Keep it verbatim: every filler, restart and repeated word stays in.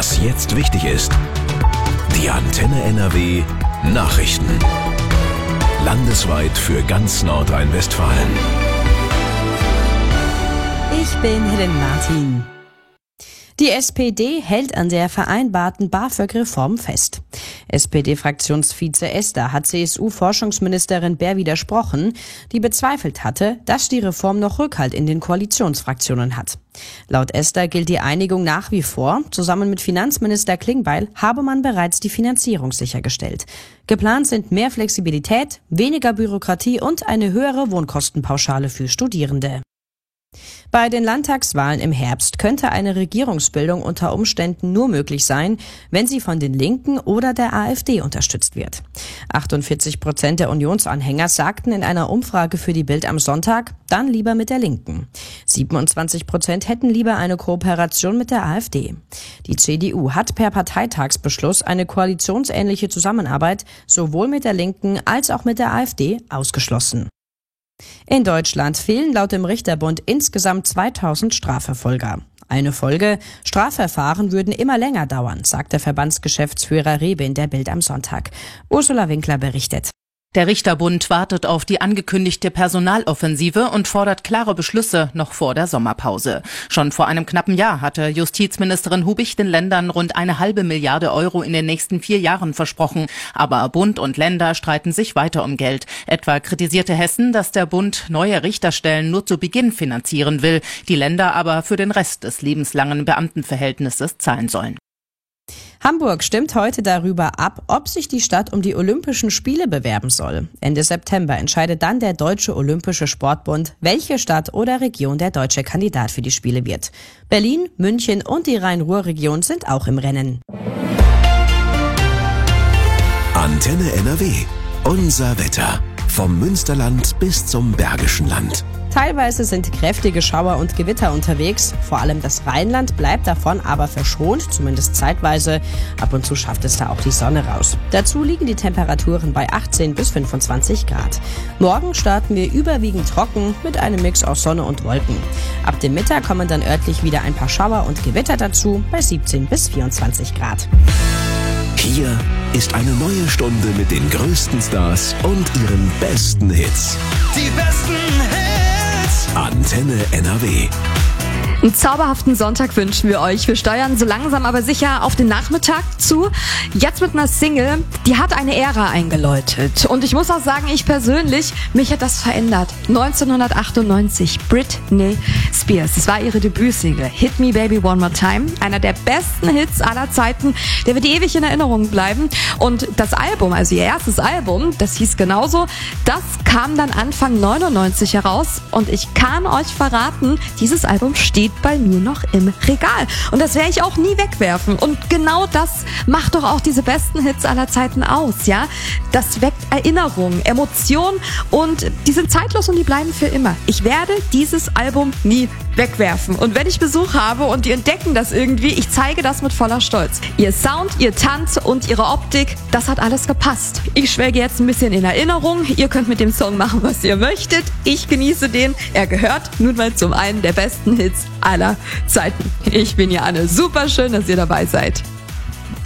Was jetzt wichtig ist. Die Antenne N R W Nachrichten. Landesweit für ganz Nordrhein-Westfalen. Ich bin Helen Martin. Die S P D hält an der vereinbarten BAföG-Reform fest. S P D-Fraktionsvize Esther hat C S U-Forschungsministerin Baer widersprochen, die bezweifelt hatte, dass die Reform noch Rückhalt in den Koalitionsfraktionen hat. Laut Esther gilt die Einigung nach wie vor. Zusammen mit Finanzminister Klingbeil habe man bereits die Finanzierung sichergestellt. Geplant sind mehr Flexibilität, weniger Bürokratie und eine höhere Wohnkostenpauschale für Studierende. Bei den Landtagswahlen im Herbst könnte eine Regierungsbildung unter Umständen nur möglich sein, wenn sie von den Linken oder der AfD unterstützt wird. achtundvierzig Prozent der Unionsanhänger sagten in einer Umfrage für die Bild am Sonntag, dann lieber mit der Linken. siebenundzwanzig Prozent hätten lieber eine Kooperation mit der AfD. Die C D U hat per Parteitagsbeschluss eine koalitionsähnliche Zusammenarbeit sowohl mit der Linken als auch mit der AfD ausgeschlossen. In Deutschland fehlen laut dem Richterbund insgesamt zweitausend Strafverfolger. Eine Folge: Strafverfahren würden immer länger dauern, sagt der Verbandsgeschäftsführer Rebe in der Bild am Sonntag. Ursula Winkler berichtet. Der Richterbund wartet auf die angekündigte Personaloffensive und fordert klare Beschlüsse noch vor der Sommerpause. Schon vor einem knappen Jahr hatte Justizministerin Hubich den Ländern rund eine halbe Milliarde Euro in den nächsten vier Jahren versprochen. Aber Bund und Länder streiten sich weiter um Geld. Etwa kritisierte Hessen, dass der Bund neue Richterstellen nur zu Beginn finanzieren will, die Länder aber für den Rest des lebenslangen Beamtenverhältnisses zahlen sollen. Hamburg stimmt heute darüber ab, ob sich die Stadt um die Olympischen Spiele bewerben soll. Ende September entscheidet dann der Deutsche Olympische Sportbund, welche Stadt oder Region der deutsche Kandidat für die Spiele wird. Berlin, München und die Rhein-Ruhr-Region sind auch im Rennen. Antenne N R W. Unser Wetter. Vom Münsterland bis zum Bergischen Land. Teilweise sind kräftige Schauer und Gewitter unterwegs. Vor allem das Rheinland bleibt davon aber verschont, zumindest zeitweise. Ab und zu schafft es da auch die Sonne raus. Dazu liegen die Temperaturen bei achtzehn bis fünfundzwanzig Grad. Morgen starten wir überwiegend trocken mit einem Mix aus Sonne und Wolken. Ab dem Mittag kommen dann örtlich wieder ein paar Schauer und Gewitter dazu bei siebzehn bis vierundzwanzig Grad. Hier ist eine neue Stunde mit den größten Stars und ihren besten Hits. Die besten Hits. Antenne N R W. Einen zauberhaften Sonntag wünschen wir euch. Wir steuern so langsam aber sicher auf den Nachmittag zu. Jetzt mit einer Single, die hat eine Ära eingeläutet. Und ich muss auch sagen, ich persönlich, mich hat das verändert. neunzehnhundertachtundneunzig, Britney Spears. Das war ihre Debütsingle, Hit Me Baby One More Time. Einer der besten Hits aller Zeiten. Der wird ewig in Erinnerung bleiben. Und das Album, also ihr erstes Album, das hieß genauso, das kam dann Anfang neunundneunzig heraus. Und ich kann euch verraten, dieses Album steht bei mir noch im Regal. Und das werde ich auch nie wegwerfen. Und genau das macht doch auch diese besten Hits aller Zeiten aus, ja? Das weckt Erinnerungen, Emotionen und die sind zeitlos und die bleiben für immer. Ich werde dieses Album nie wegwerfen. Und wenn ich Besuch habe und die entdecken das irgendwie, ich zeige das mit voller Stolz. Ihr Sound, ihr Tanz und ihre Optik, das hat alles gepasst. Ich schwelge jetzt ein bisschen in Erinnerung. Ihr könnt mit dem Song machen, was ihr möchtet. Ich genieße den. Er gehört nun mal zum einen der besten Hits aller Zeiten. Ich bin Janne. Super schön, dass ihr dabei seid.